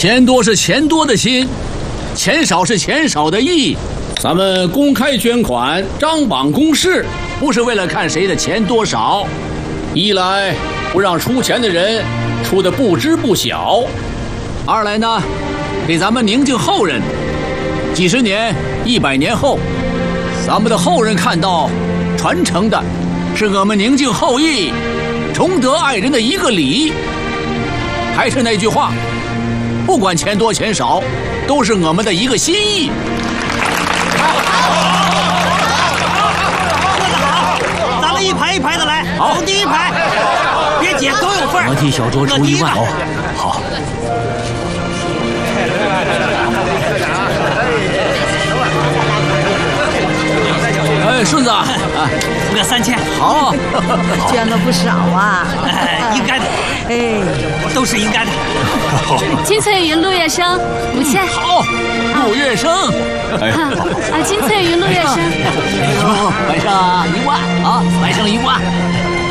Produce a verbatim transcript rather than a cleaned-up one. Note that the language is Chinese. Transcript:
钱多是钱多的心，钱少是钱少的意。咱们公开捐款，张榜公示，不是为了看谁的钱多少，一来不让出钱的人出的不知不晓，二来呢，给咱们宁静后人，几十年、一百年后，咱们的后人看到，传承的是我们宁静后裔崇德爱人的一个礼。还是那句话，不管钱多钱少，都是我们的一个心意。 咱们一排一排的来， 好， 第一排，别挤，都有份儿。 我替小卓出一万。好。 哎，顺子，啊， 付个三千。 好， 捐了不少啊。 哎，应该的。 哎， 都是应该的。 金翠云、陆月笙，五千。 好，陆月笙。 哎，啊，金翠云、陆月笙。 晚上一万啊，晚上一万。